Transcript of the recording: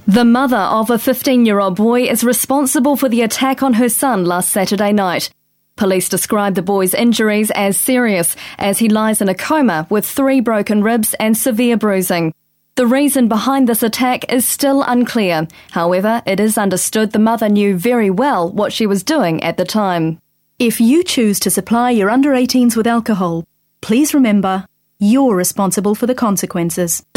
The mother of a 15-year-old boy is responsible for the attack on her son last Saturday night. Police describe the boy's injuries as serious, as he lies in a coma with 3 broken ribs and severe bruising. The reason behind this attack is still unclear. However, it is understood the mother knew very well what she was doing at the time. If you choose to supply your under-18s with alcohol, please remember, you're responsible for the consequences.